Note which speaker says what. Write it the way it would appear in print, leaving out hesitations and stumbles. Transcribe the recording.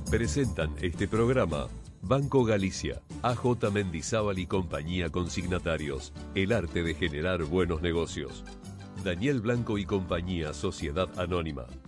Speaker 1: Presentan este programa Banco Galicia, AJ Mendizábal y compañía consignatarios. El arte de generar buenos negocios. Daniel Blanco y compañía, Sociedad Anónima.